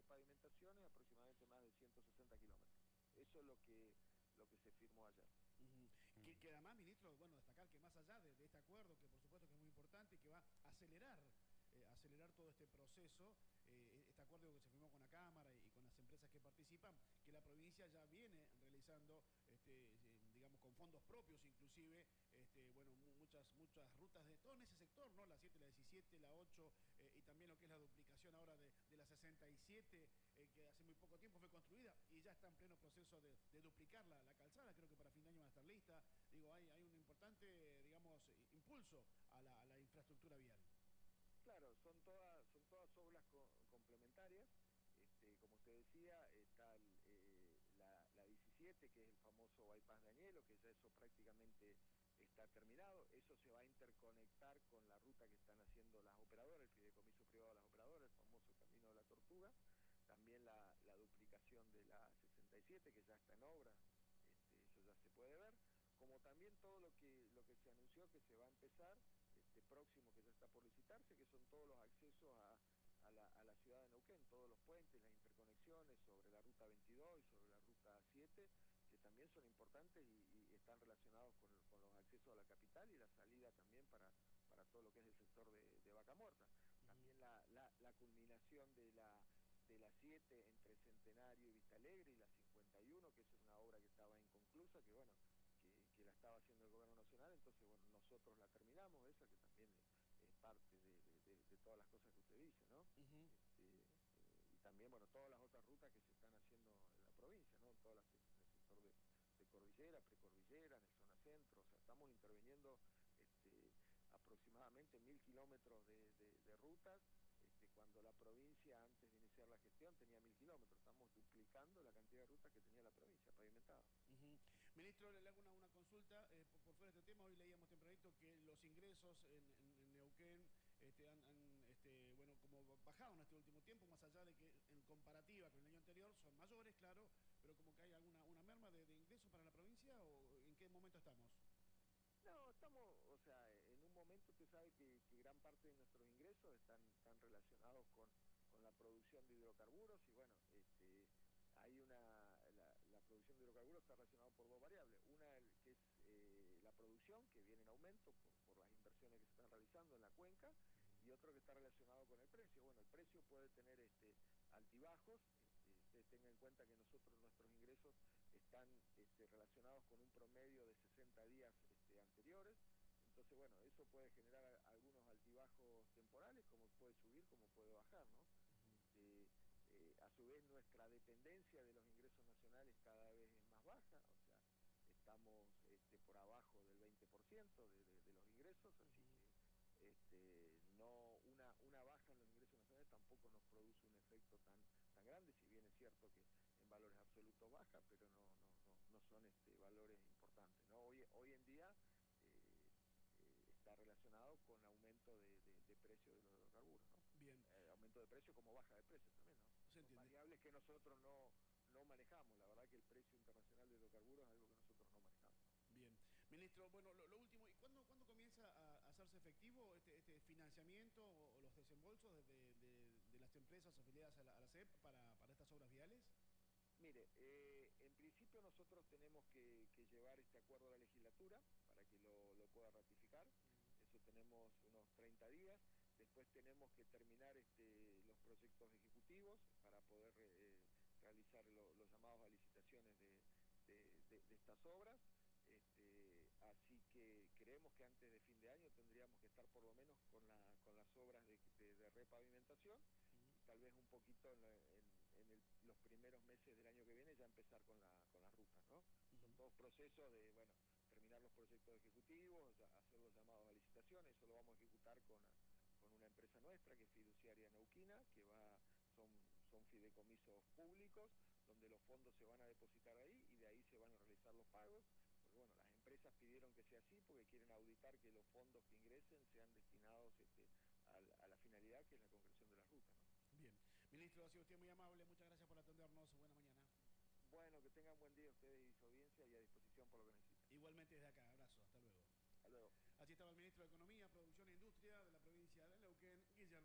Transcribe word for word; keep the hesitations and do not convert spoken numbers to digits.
repavimentación es aproximadamente más de ciento sesenta kilómetros. Eso es lo que, lo que se firmó ayer. Uh-huh. que, que además, ministro, bueno, destacar que más allá de, de este acuerdo, que por supuesto que es muy importante y que va a acelerar Eh, acelerar todo este proceso, eh, este acuerdo que se firmó con la Cámara y, y con las empresas que participan, que la provincia ya viene realizando, este, eh, digamos, con fondos propios inclusive, este, bueno, muchas, muchas rutas de todo en ese sector, ¿no? La siete, la diecisiete, la ocho, eh, y también lo que es la duplicación ahora de, de la sesenta y siete, eh, que hace muy poco tiempo fue construida y ya está en pleno proceso de, de duplicar la, la calzada, creo que para fin de año va a estar lista. Digo, hay, hay un importante, digamos, impulso a la, a la infraestructura vial. Claro, son todas son todas obras co complementarias. Este, como usted decía, está el, eh, la, la diecisiete, que es el famoso bypass de Añelo, que ya eso prácticamente está terminado. Eso se va a interconectar con la ruta que están haciendo las operadoras, el fideicomiso privado de las operadoras, el famoso Camino de la Tortuga. También la, la duplicación de la sesenta y siete, que ya está en obra, este, eso ya se puede ver. Como también todo lo que, lo que se anunció que se va a empezar, este próximo que ya está por licitarse, que son todos los accesos a, a, la, a la ciudad de Neuquén, todos los puentes, las interconexiones sobre la ruta veintidós y sobre la ruta siete, que también son importantes y, y están relacionados con, con los accesos a la capital y la salida también para, para todo lo que es el sector de, de Vaca Muerta. También la, la, la culminación de la de la siete entre Centenario y Vista Alegre, y la cincuenta y uno, que es una obra que estaba inconclusa, que bueno, Que, que la estaba haciendo el gobierno nacional, entonces bueno, nosotros la terminamos, esa que también es, es parte de, de, de todas las cosas que usted dice, ¿no? Uh-huh. Este, eh, y también, bueno, todas las otras rutas que se están haciendo en la provincia, ¿no? Todas las, en el sector de, de cordillera, precordillera, en el zona centro, o sea, estamos interviniendo este, aproximadamente mil kilómetros de, de, de rutas. Este, cuando la provincia, antes de iniciar la gestión, tenía mil kilómetros, estamos duplicando la cantidad de rutas que tenía la provincia pavimentada. Uh-huh. Ministro, le hago una, una consulta, eh, por, por fuera de este tema, hoy leíamos tempranito que los ingresos en, en, en Neuquén este, han, han este, bueno, como bajado en este último tiempo, más allá de que en comparativa con el año anterior son mayores, claro, pero como que hay alguna una merma de, de ingresos para la provincia, ¿o en qué momento estamos? No, estamos, o sea, en un momento usted sabe que, que gran parte de nuestros ingresos están, están relacionados con, con la producción de hidrocarburos y bueno, este, hay una, la, la producción de hidrocarburos está relacionada por dos variables. Una que es eh, la producción, que viene en aumento por, por las inversiones que se están realizando en la cuenca, y otro que está relacionado con el precio. Bueno, el precio puede tener este, altibajos. Usted tenga en cuenta que nosotros nuestros ingresos están este, relacionados con un promedio de sesenta días este, anteriores, entonces bueno, eso puede generar a, algunos altibajos temporales, como puede subir, como puede bajar, ¿no? Este, eh, a su vez nuestra dependencia de los ingresos nacionales cada vez es más baja, o sea, estamos este, por abajo del veinte por ciento de, de, de los ingresos, así uh-huh. que Este, no una, una baja en los ingresos nacionales tampoco nos produce un efecto tan, tan grande, si bien es cierto que en valores absolutos baja, pero no, no, no, no son este, valores importantes, ¿no? Hoy, hoy en día eh, eh, está relacionado con aumento de, de, de precio de los hidrocarburos, ¿no? Bien. Eh, aumento de precio como baja de precios también, ¿no? Se Son variables que nosotros no, no manejamos, la verdad que el precio internacional de hidrocarburos es algo que nosotros no manejamos. Bien. Ministro, bueno, lo, lo último, ¿y cuándo, cuándo comienza a, a hacerse efectivo este, este financiamiento o, o los desembolsos de, de, de, de las empresas afiliadas a la, a la C E P para, para estas obras viales? Mire, eh, en principio nosotros tenemos que, que llevar este acuerdo a la legislatura para que lo, lo pueda ratificar, eso tenemos unos treinta días, después tenemos que terminar este, los proyectos ejecutivos para poder eh, realizar lo, los llamados a licitaciones de, de, de, de estas obras, este, así que creemos que antes de fin de año tendríamos que estar por lo menos con, la, con las obras de, de, de repavimentación, y tal vez un poquito en, la, en, en el, los primeros meses del año que viene ya empezar con, la, con las rutas, ¿no? Uh-huh. Son todos procesos de, bueno, terminar los proyectos ejecutivos, hacer los llamados a licitación, eso lo vamos a ejecutar con, con una empresa nuestra que es Fiduciaria Neuquina, que va, son, son fideicomisos públicos, donde los fondos se van a depositar ahí y de ahí se van a realizar los pagos, porque bueno, las empresas pidieron que sea así porque quieren auditar que los fondos que ingresen sean destinados este, a, a la finalidad que es la concreción de las rutas, ¿no? Bien. Ministro, ha sido usted muy amable, muchas gracias por atendernos, buena mañana. Bueno, que tengan buen día ustedes y su audiencia y a disposición por lo que necesiten. Igualmente desde acá, abrazo, hasta luego. Hasta luego. Así estaba el ministro de Economía, Producción e Industria de la provincia de Neuquén, Guillermo.